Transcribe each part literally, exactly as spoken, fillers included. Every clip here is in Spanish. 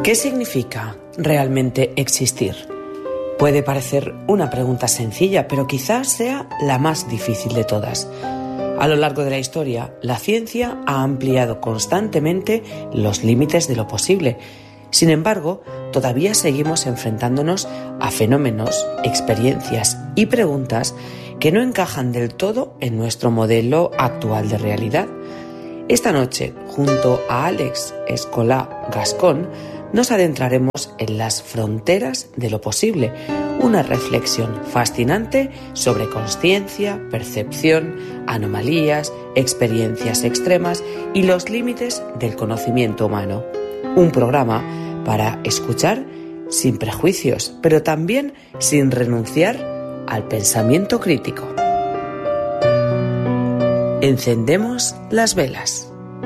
¿Qué significa realmente existir? Puede parecer una pregunta sencilla, pero quizás sea la más difícil de todas. A lo largo de la historia, la ciencia ha ampliado constantemente los límites de lo posible. Sin embargo, todavía seguimos enfrentándonos a fenómenos, experiencias y preguntas que no encajan del todo en nuestro modelo actual de realidad. Esta noche, junto a Àlex Escolà Gascón, nos adentraremos en las fronteras de lo posible, una reflexión fascinante sobre consciencia, percepción, anomalías, experiencias extremas y los límites del conocimiento humano. Un programa para escuchar sin prejuicios, pero también sin renunciar al pensamiento crítico. Encendemos las velas.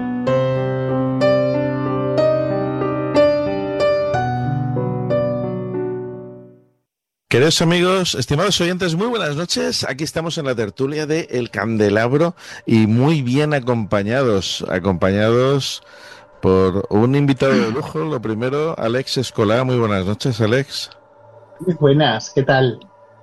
Queridos amigos, estimados oyentes, muy buenas noches. Aquí estamos en la tertulia de El Candelabro y muy bien acompañados, acompañados por un invitado de lujo. Lo primero, Àlex Escolà. Muy buenas noches, Àlex. Muy buenas, ¿qué tal?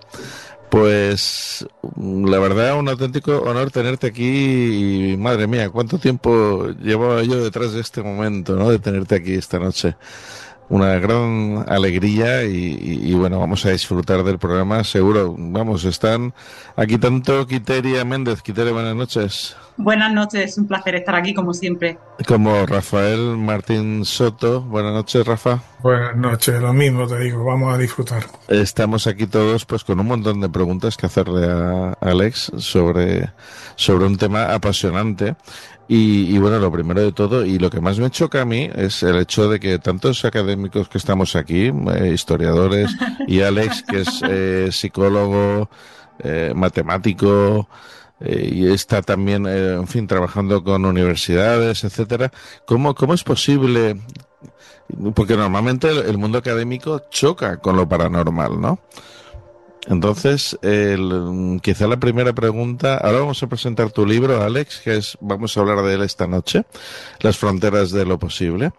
Pues la verdad, un auténtico honor tenerte aquí y madre mía, cuánto tiempo llevaba yo detrás de este momento, ¿no? De tenerte aquí esta noche. Una gran alegría y, y, y bueno, vamos a disfrutar del programa, seguro. Vamos, están aquí tanto Quiteria Méndez. Quiteria, buenas noches. Buenas noches, un placer estar aquí como siempre. Como Rafael Martín Soto. Buenas noches, Rafa. Buenas noches, lo mismo te digo, vamos a disfrutar. Estamos aquí todos pues con un montón de preguntas que hacerle a Àlex sobre, sobre un tema apasionante. Y, y bueno, lo primero de todo, y lo que más me choca a mí, es el hecho de que tantos académicos que estamos aquí, eh, historiadores, y Àlex, que es eh, psicólogo, eh, matemático, eh, y está también, eh, en fin, trabajando con universidades, etcétera. ¿Cómo, cómo es posible? Porque normalmente el, el mundo académico choca con lo paranormal, ¿no? Entonces, el, quizá la primera pregunta, ahora vamos a presentar tu libro, Àlex, que es, vamos a hablar de él esta noche, Las fronteras de lo posible.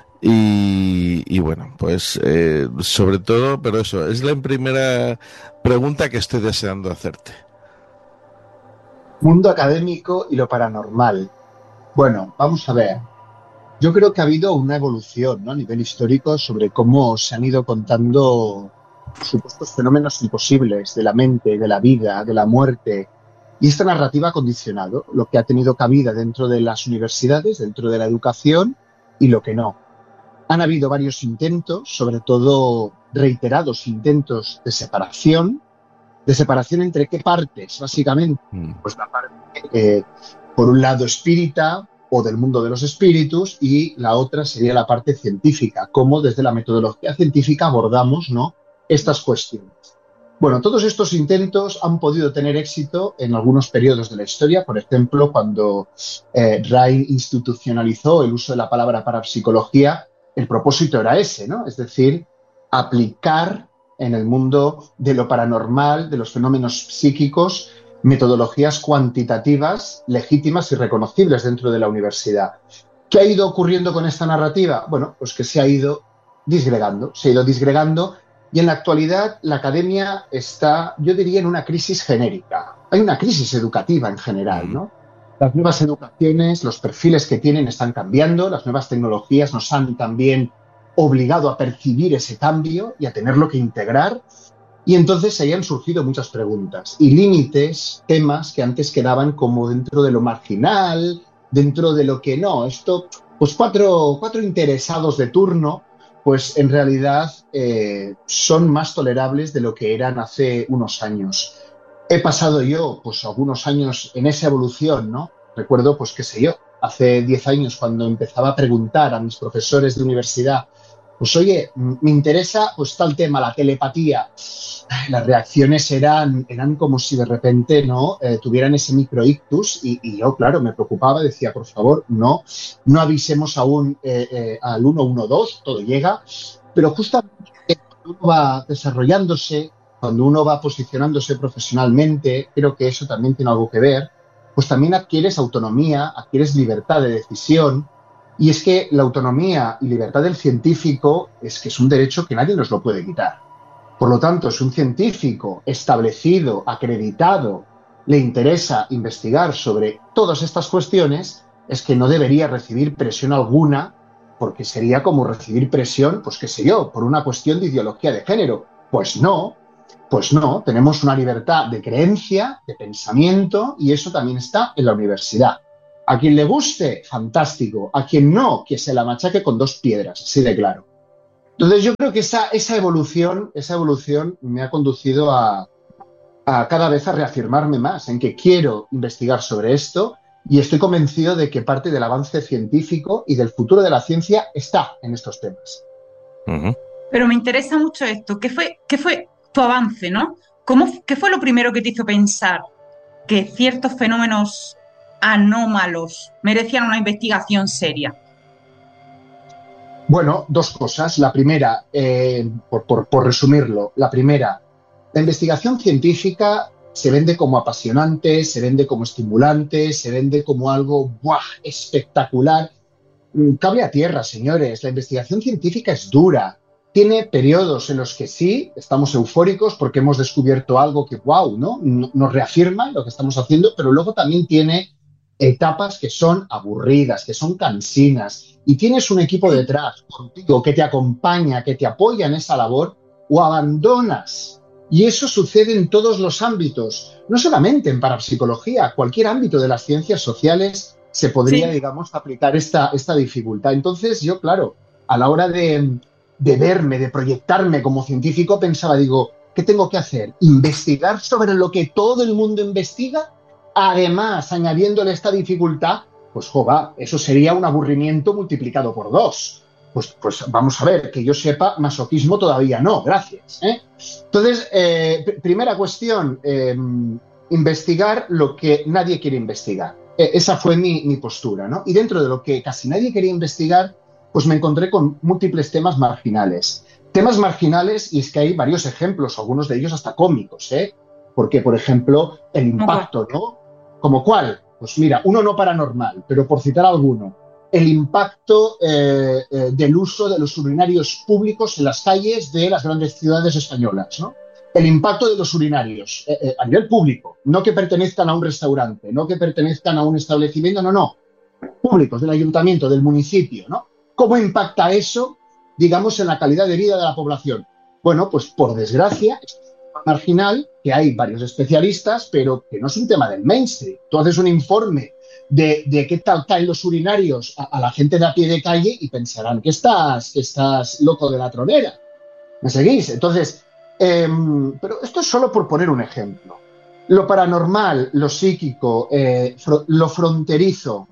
Y, y bueno, pues eh, sobre todo, pero eso, es la primera pregunta que estoy deseando hacerte. Mundo académico y lo paranormal. Bueno, vamos a ver. Yo creo que ha habido una evolución, ¿no?, a nivel histórico sobre cómo se han ido contando supuestos fenómenos imposibles de la mente, de la vida, de la muerte. Y esta narrativa ha condicionado lo que ha tenido cabida dentro de las universidades, dentro de la educación y lo que no. Han habido varios intentos, sobre todo reiterados intentos de separación. ¿De separación entre qué partes, básicamente? Mm. Pues la parte, eh, por un lado, espírita o del mundo de los espíritus, y la otra sería la parte científica, cómo desde la metodología científica abordamos, ¿no?, estas cuestiones. Bueno, todos estos intentos han podido tener éxito en algunos periodos de la historia. Por ejemplo, cuando eh, Ryle institucionalizó el uso de la palabra parapsicología, el propósito era ese, ¿no? Es decir, aplicar en el mundo de lo paranormal, de los fenómenos psíquicos, metodologías cuantitativas, legítimas y reconocibles dentro de la universidad. ¿Qué ha ido ocurriendo con esta narrativa? Bueno, pues que se ha ido disgregando, se ha ido disgregando. Y en la actualidad la academia está, yo diría, en una crisis genérica. Hay una crisis educativa en general, ¿no? Las nuevas educaciones, los perfiles que tienen están cambiando, las nuevas tecnologías nos han también obligado a percibir ese cambio y a tenerlo que integrar. Y entonces ahí han surgido muchas preguntas y límites, temas que antes quedaban como dentro de lo marginal, dentro de lo que no. Esto, pues cuatro, cuatro interesados de turno, pues en realidad eh, son más tolerables de lo que eran hace unos años. He pasado yo, pues, algunos años en esa evolución, ¿no? Recuerdo, pues, qué sé yo, hace diez años cuando empezaba a preguntar a mis profesores de universidad, pues, oye, me interesa, pues, tal tema, la telepatía. Las reacciones eran, eran como si de repente, ¿no?, eh, tuvieran ese microictus y, y yo, claro, me preocupaba, decía, por favor, no, no avisemos aún eh, eh, al ciento doce, todo llega, pero justamente cuando uno va desarrollándose, cuando uno va posicionándose profesionalmente, creo que eso también tiene algo que ver, pues también adquieres autonomía, adquieres libertad de decisión Y es que la autonomía y libertad del científico es que es un derecho que nadie nos lo puede quitar. Por lo tanto, si un científico establecido, acreditado, le interesa investigar sobre todas estas cuestiones, es que no debería recibir presión alguna, porque sería como recibir presión, pues qué sé yo, por una cuestión de ideología de género. Pues no, pues no, tenemos una libertad de creencia, de pensamiento, y eso también está en la universidad. A quien le guste, fantástico. A quien no, que se la machaque con dos piedras, así de claro. Entonces yo creo que esa, esa evolución, esa evolución me ha conducido a, a cada vez a reafirmarme más en que quiero investigar sobre esto y estoy convencido de que parte del avance científico y del futuro de la ciencia está en estos temas. Uh-huh. Pero me interesa mucho esto. ¿Qué fue, qué fue tu avance, no? ¿Cómo, ¿Qué fue lo primero que te hizo pensar que ciertos fenómenos anómalos merecían una investigación seria? Bueno, dos cosas. La primera, eh, por, por, por resumirlo, la primera, la investigación científica se vende como apasionante, se vende como estimulante, se vende como algo ¡buah!, espectacular. Cable a tierra, señores. La investigación científica es dura. Tiene periodos en los que sí, estamos eufóricos porque hemos descubierto algo que, wow, ¿no? Nos reafirma lo que estamos haciendo, pero luego también tiene etapas que son aburridas, que son cansinas, y tienes un equipo detrás contigo que te acompaña, que te apoya en esa labor, o abandonas. Y eso sucede en todos los ámbitos, no solamente en parapsicología, cualquier ámbito de las ciencias sociales se podría, sí, digamos, aplicar esta, esta dificultad. Entonces yo, claro, a la hora de, de verme, de proyectarme como científico, pensaba, digo, ¿qué tengo que hacer? ¿Investigar sobre lo que todo el mundo investiga? Además, añadiéndole esta dificultad, pues, jova, eso sería un aburrimiento multiplicado por dos. Pues, pues vamos a ver, que yo sepa, masoquismo todavía no, gracias, ¿eh? Entonces, eh, pr- primera cuestión, eh, investigar lo que nadie quiere investigar. Eh, esa fue mi, mi postura, ¿no? Y dentro de lo que casi nadie quería investigar, pues me encontré con múltiples temas marginales. Temas marginales, y es que hay varios ejemplos, algunos de ellos hasta cómicos, ¿eh? Porque, por ejemplo, el impacto, ¿no? ¿Como cuál? Pues mira, uno no paranormal, pero por citar alguno, el impacto eh, eh, del uso de los urinarios públicos en las calles de las grandes ciudades españolas, ¿no? El impacto de los urinarios eh, eh, a nivel público, no que pertenezcan a un restaurante, no que pertenezcan a un establecimiento, no, no, públicos, del ayuntamiento, del municipio, ¿no? ¿Cómo impacta eso, digamos, en la calidad de vida de la población? Bueno, pues por desgracia, es un tema marginal, que hay varios especialistas, pero que no es un tema del mainstream. Tú haces un informe de, de qué tal caen los urinarios a, a la gente de a pie de calle y pensarán que estás, que estás loco de la tronera. ¿Me seguís? Entonces, eh, pero esto es solo por poner un ejemplo. Lo paranormal, lo psíquico, eh, fro- lo fronterizo.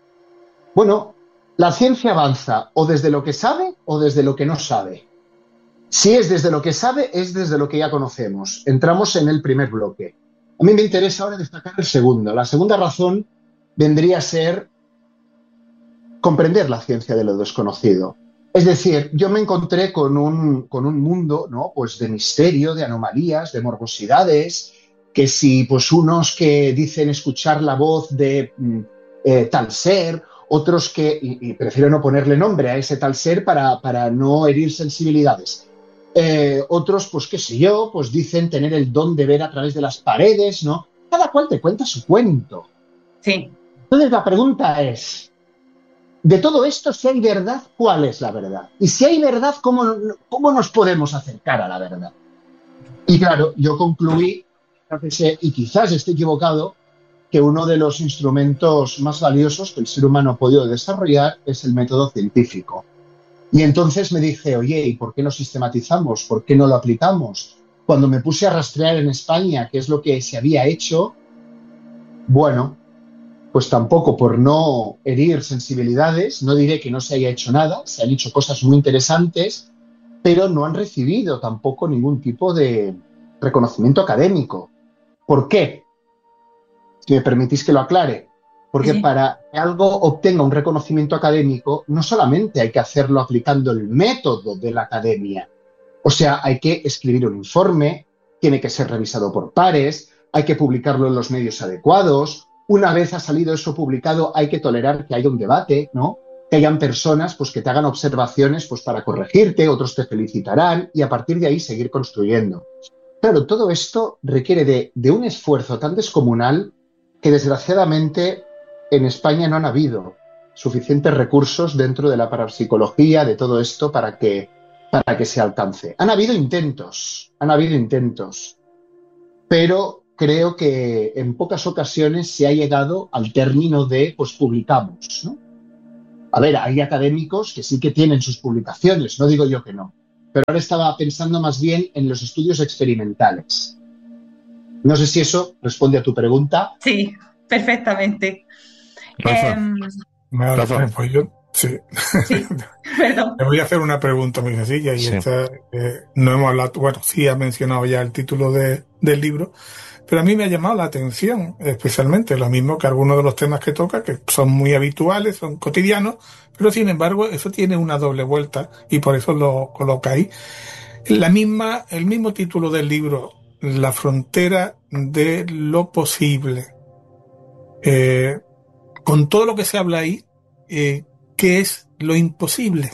Bueno, la ciencia avanza o desde lo que sabe o desde lo que no sabe. Si es desde lo que sabe, es desde lo que ya conocemos. Entramos en el primer bloque. A mí me interesa ahora destacar el segundo. La segunda razón vendría a ser comprender la ciencia de lo desconocido. Es decir, yo me encontré con un, con un mundo, ¿no?, pues de misterio, de anomalías, de morbosidades, que si pues unos que dicen escuchar la voz de eh, tal ser, otros que, y, y prefiero no ponerle nombre a ese tal ser para, para no herir sensibilidades, eh, otros, pues qué sé yo, pues dicen tener el don de ver a través de las paredes, ¿no? Cada cual te cuenta su cuento. Sí. Entonces la pregunta es, de todo esto, si hay verdad, ¿cuál es la verdad? Y si hay verdad, ¿cómo, cómo nos podemos acercar a la verdad? Y claro, yo concluí, y quizás esté equivocado, que uno de los instrumentos más valiosos que el ser humano ha podido desarrollar es el método científico. Y entonces me dije, oye, ¿y por qué no sistematizamos? ¿Por qué no lo aplicamos? Cuando me puse a rastrear en España qué es lo que se había hecho, bueno, pues tampoco por no herir sensibilidades, no diré que no se haya hecho nada, se han hecho cosas muy interesantes, pero no han recibido tampoco ningún tipo de reconocimiento académico. ¿Por qué? Si me permitís que lo aclare. Porque sí, para que algo obtenga un reconocimiento académico, no solamente hay que hacerlo aplicando el método de la academia. O sea, hay que escribir un informe, tiene que ser revisado por pares, hay que publicarlo en los medios adecuados. Una vez ha salido eso publicado, hay que tolerar que haya un debate, ¿no?, que hayan personas pues, que te hagan observaciones pues, para corregirte, otros te felicitarán y a partir de ahí seguir construyendo. Claro, todo esto requiere de, de un esfuerzo tan descomunal que desgraciadamente en España no han habido suficientes recursos dentro de la parapsicología, de todo esto, para que, para que se alcance. Han habido intentos, han habido intentos, pero creo que en pocas ocasiones se ha llegado al término de, pues publicamos, ¿no? A ver, hay académicos que sí que tienen sus publicaciones, no digo yo que no, pero ahora estaba pensando más bien en los estudios experimentales. No sé si eso responde a tu pregunta. Sí, perfectamente. Rafa. Eh, Vale, Rafa. pues yo, sí. sí, perdón. Le voy a hacer una pregunta muy sencilla y Sí. esta, eh, no hemos hablado, bueno, sí ha mencionado ya el título de, del libro, pero a mí me ha llamado la atención, especialmente lo mismo que algunos de los temas que toca, que son muy habituales, son cotidianos, pero sin embargo eso tiene una doble vuelta y por eso lo coloca ahí. La misma, el mismo título del libro, La frontera de lo posible. Eh, con todo lo que se habla ahí, eh, ¿qué es lo imposible?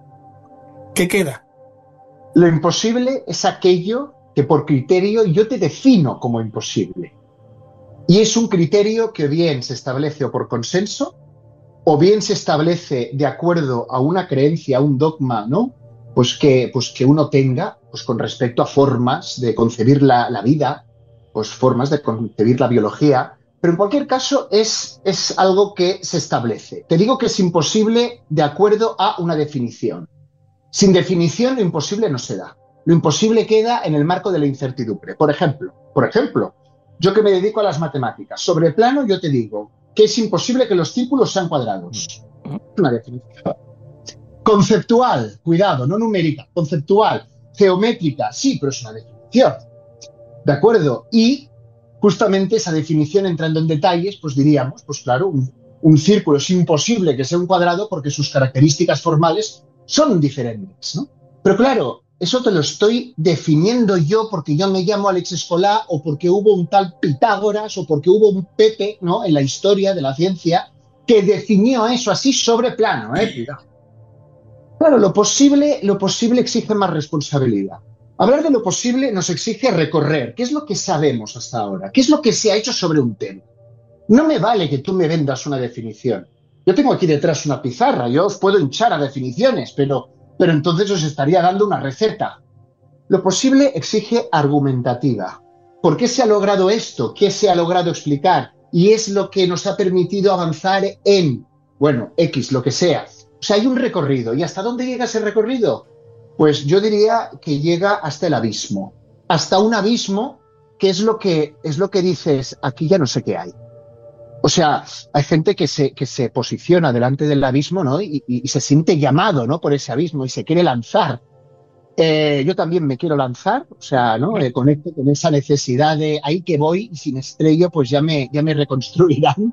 ¿Qué queda? Lo imposible es aquello que por criterio yo te defino como imposible. Y es un criterio que bien se establece o por consenso, o bien se establece de acuerdo a una creencia, a un dogma, ¿no? Pues que, pues que uno tenga, pues con respecto a formas de concebir la, la vida, pues formas de concebir la biología. Pero en cualquier caso es, es algo que se establece. Te digo que es imposible de acuerdo a una definición. Sin definición, lo imposible no se da. Lo imposible queda en el marco de la incertidumbre. Por ejemplo, por ejemplo, yo que me dedico a las matemáticas, sobre plano yo te digo que es imposible que los círculos sean cuadrados. Una definición. Conceptual, cuidado, no numérica, conceptual, geométrica, sí, pero es una definición. ¿De acuerdo? Y justamente esa definición, entrando en detalles, pues diríamos, pues claro, un, un círculo es imposible que sea un cuadrado porque sus características formales son diferentes, ¿no? Pero claro, eso te lo estoy definiendo yo porque yo me llamo Alex Escolá o porque hubo un tal Pitágoras o porque hubo un Pepe, ¿no?, en la historia de la ciencia que definió eso así sobre plano, ¿eh? Cuidado. Claro, lo posible, lo posible exige más responsabilidad. Hablar de lo posible nos exige recorrer. ¿Qué es lo que sabemos hasta ahora? ¿Qué es lo que se ha hecho sobre un tema? No me vale que tú me vendas una definición. Yo tengo aquí detrás una pizarra, yo os puedo hinchar a definiciones, pero, pero entonces os estaría dando una receta. Lo posible exige argumentativa. ¿Por qué se ha logrado esto? ¿Qué se ha logrado explicar? Y es lo que nos ha permitido avanzar en, bueno, X, lo que sea. O sea, hay un recorrido. ¿Y hasta dónde llega ese recorrido? Pues yo diría que llega hasta el abismo. Hasta un abismo que es lo que, es lo que dices, aquí ya no sé qué hay. O sea, hay gente que se, que se posiciona delante del abismo, ¿no? Y, y, y se siente llamado, ¿no?, por ese abismo y se quiere lanzar. Eh, yo también me quiero lanzar, o sea, ¿no? Eh, conecto con esa necesidad de ahí que voy y sin estrello pues ya me, ya me reconstruirán.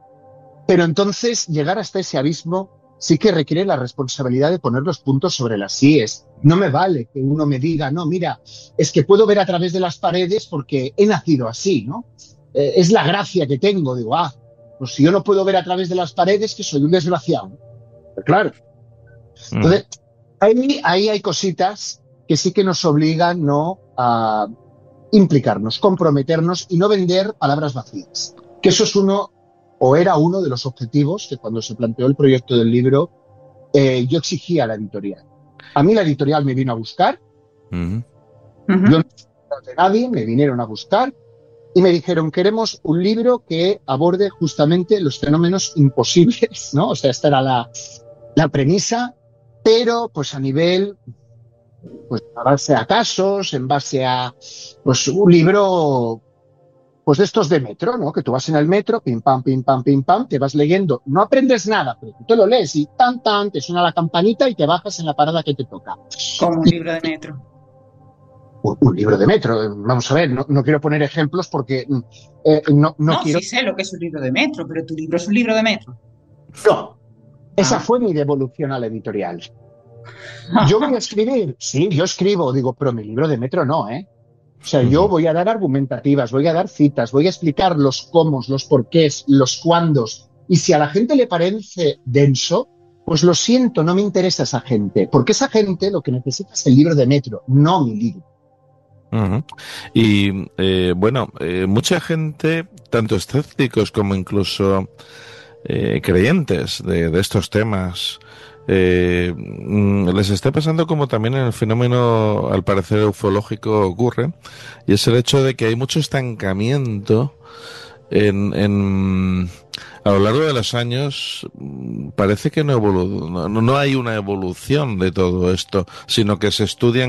Pero entonces llegar hasta ese abismo sí que requiere la responsabilidad de poner los puntos sobre las íes. No me vale que uno me diga, no, mira, es que puedo ver a través de las paredes porque he nacido así, ¿no? Eh, es la gracia que tengo. Digo, ah, pues si yo no puedo ver a través de las paredes, que soy un desgraciado. Pero claro. Entonces, ahí, ahí hay cositas que sí que nos obligan, ¿no?, a implicarnos, comprometernos y no vender palabras vacías. Que eso es uno, o era uno de los objetivos que cuando se planteó el proyecto del libro, eh, yo exigía a la editorial. A mí la editorial me vino a buscar, Uh-huh. yo no necesitaba de nadie, me vinieron a buscar y me dijeron, queremos un libro que aborde justamente los fenómenos imposibles, ¿no? O sea, esta era la, la premisa, pero pues a nivel, pues a base a casos, en base a, pues un libro, pues de estos de metro, ¿no? Que tú vas en el metro, pim pam, pim pam, pim pam, te vas leyendo, no aprendes nada, pero tú te lo lees y tan tan, te suena la campanita y te bajas en la parada que te toca. Como un libro de metro. Un, un libro de metro, vamos a ver, no, no quiero poner ejemplos porque eh, no, no, No, quiero... sí sé lo que es un libro de metro, pero tu libro es un libro de metro. No, esa Ah. fue mi devolución a la editorial. Yo voy a escribir, sí, yo escribo, digo, pero mi libro de metro no, ¿eh? O sea, yo voy a dar argumentativas, voy a dar citas, voy a explicar los cómo, los porqués, los cuándos. Y si a la gente le parece denso, Pues lo siento, no me interesa esa gente, porque esa gente lo que necesita es el libro de Metro, no mi libro. Uh-huh. Y eh, bueno, eh, mucha gente, tanto escépticos como incluso eh, creyentes de, de estos temas, eh, les está pasando como también en el fenómeno, al parecer, ufológico ocurre, y es el hecho de que hay mucho estancamiento en, en a lo largo de los años. Parece que no, evolu- no, no hay una evolución de todo esto, sino que se estudian